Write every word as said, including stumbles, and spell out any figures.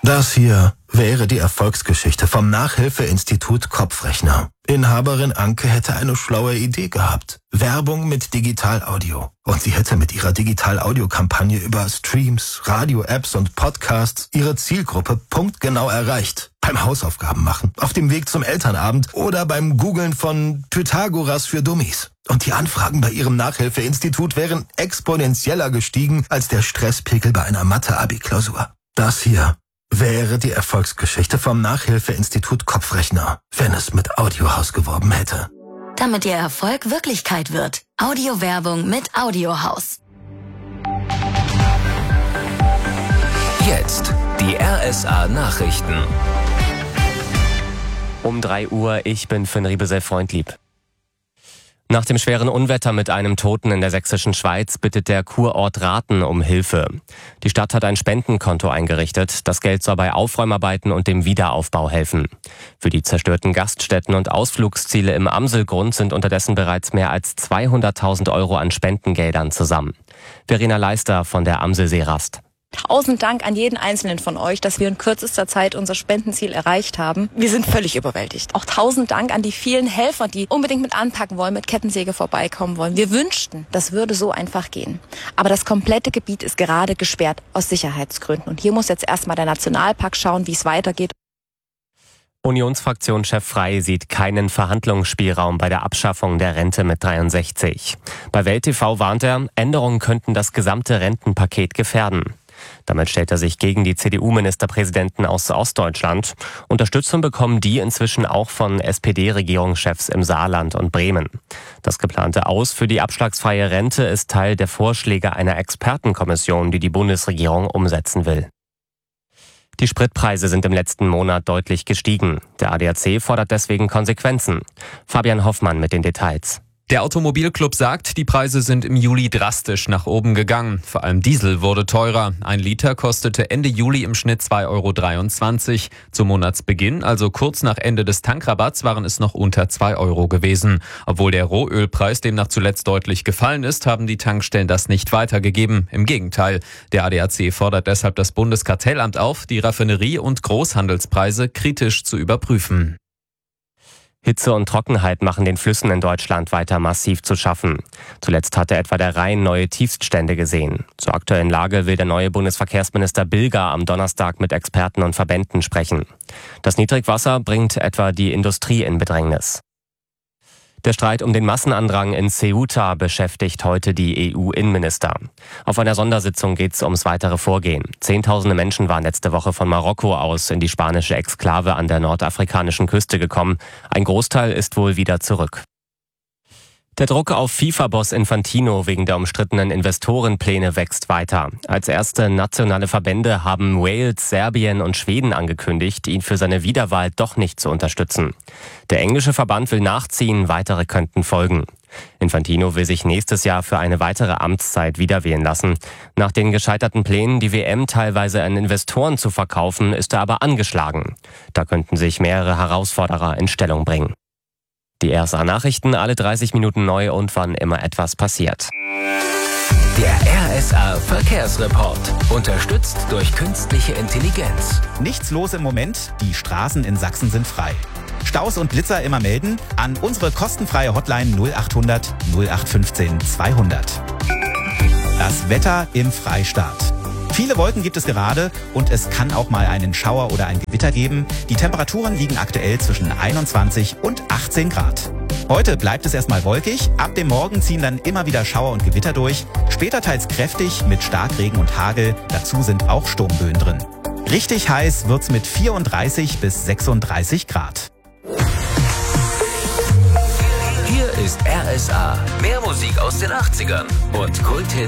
Das hier wäre die Erfolgsgeschichte vom Nachhilfeinstitut Kopfrechner. Inhaberin Anke hätte eine schlaue Idee gehabt. Werbung mit Digital-Audio. Und sie hätte mit ihrer Digital-Audio-Kampagne über Streams, Radio-Apps und Podcasts ihre Zielgruppe punktgenau erreicht. Beim Hausaufgaben machen, auf dem Weg zum Elternabend oder beim Googlen von Pythagoras für Dummies. Und die Anfragen bei ihrem Nachhilfeinstitut wären exponentieller gestiegen als der Stresspegel bei einer Mathe-Abi-Klausur. Das hier wäre die Erfolgsgeschichte vom Nachhilfeinstitut Kopfrechner, wenn es mit Audiohaus geworben hätte. Damit Ihr Erfolg Wirklichkeit wird. Audiowerbung mit Audiohaus. Jetzt die R S A Nachrichten. Um drei Uhr, ich bin Finn Riebesell Freundlieb. Nach dem schweren Unwetter mit einem Toten in der sächsischen Schweiz bittet der Kurort Rathen um Hilfe. Die Stadt hat ein Spendenkonto eingerichtet. Das Geld soll bei Aufräumarbeiten und dem Wiederaufbau helfen. Für die zerstörten Gaststätten und Ausflugsziele im Amselgrund sind unterdessen bereits mehr als zweihunderttausend Euro an Spendengeldern zusammen. Verena Leister von der Amselseerast. Tausend Dank an jeden Einzelnen von euch, dass wir in kürzester Zeit unser Spendenziel erreicht haben. Wir sind völlig überwältigt. Auch tausend Dank an die vielen Helfer, die unbedingt mit anpacken wollen, mit Kettensäge vorbeikommen wollen. Wir wünschten, das würde so einfach gehen. Aber das komplette Gebiet ist gerade gesperrt aus Sicherheitsgründen. Und hier muss jetzt erstmal der Nationalpark schauen, wie es weitergeht. Unionsfraktionschef Frey sieht keinen Verhandlungsspielraum bei der Abschaffung der Rente mit dreiundsechzig. Bei Welt T V warnt er, Änderungen könnten das gesamte Rentenpaket gefährden. Damit stellt er sich gegen die C D U-Ministerpräsidenten aus Ostdeutschland. Unterstützung bekommen die inzwischen auch von S P D-Regierungschefs im Saarland und Bremen. Das geplante Aus für die abschlagsfreie Rente ist Teil der Vorschläge einer Expertenkommission, die die Bundesregierung umsetzen will. Die Spritpreise sind im letzten Monat deutlich gestiegen. Der A D A C fordert deswegen Konsequenzen. Fabian Hoffmann mit den Details. Der Automobilclub sagt, die Preise sind im Juli drastisch nach oben gegangen. Vor allem Diesel wurde teurer. Ein Liter kostete Ende Juli im Schnitt zwei Euro dreiundzwanzig. Zum Monatsbeginn, also kurz nach Ende des Tankrabatts, waren es noch unter zwei Euro gewesen. Obwohl der Rohölpreis demnach zuletzt deutlich gefallen ist, haben die Tankstellen das nicht weitergegeben. Im Gegenteil. Der A D A C fordert deshalb das Bundeskartellamt auf, die Raffinerie- und Großhandelspreise kritisch zu überprüfen. Hitze und Trockenheit machen den Flüssen in Deutschland weiter massiv zu schaffen. Zuletzt hatte etwa der Rhein neue Tiefststände gesehen. Zur aktuellen Lage will der neue Bundesverkehrsminister Bilger am Donnerstag mit Experten und Verbänden sprechen. Das Niedrigwasser bringt etwa die Industrie in Bedrängnis. Der Streit um den Massenandrang in Ceuta beschäftigt heute die E U-Innenminister. Auf einer Sondersitzung geht es ums weitere Vorgehen. Zehntausende Menschen waren letzte Woche von Marokko aus in die spanische Exklave an der nordafrikanischen Küste gekommen. Ein Großteil ist wohl wieder zurück. Der Druck auf FIFA-Boss Infantino wegen der umstrittenen Investorenpläne wächst weiter. Als erste nationale Verbände haben Wales, Serbien und Schweden angekündigt, ihn für seine Wiederwahl doch nicht zu unterstützen. Der englische Verband will nachziehen, weitere könnten folgen. Infantino will sich nächstes Jahr für eine weitere Amtszeit wiederwählen lassen. Nach den gescheiterten Plänen, die W M teilweise an Investoren zu verkaufen, ist er aber angeschlagen. Da könnten sich mehrere Herausforderer in Stellung bringen. Die R S A-Nachrichten alle dreißig Minuten neu und wann immer etwas passiert. Der R S A-Verkehrsreport. Unterstützt durch künstliche Intelligenz. Nichts los im Moment, die Straßen in Sachsen sind frei. Staus und Blitzer immer melden an unsere kostenfreie Hotline null achthundert null acht fünfzehn zweihundert. Das Wetter im Freistaat. Viele Wolken gibt es gerade und es kann auch mal einen Schauer oder ein Gewitter geben. Die Temperaturen liegen aktuell zwischen einundzwanzig und achtzehn Grad. Heute bleibt es erstmal wolkig, ab dem Morgen ziehen dann immer wieder Schauer und Gewitter durch, später teils kräftig mit Starkregen und Hagel, dazu sind auch Sturmböen drin. Richtig heiß wird's mit vierunddreißig bis sechsunddreißig Grad. Hier ist R S A, mehr Musik aus den achtzigern und Kulthits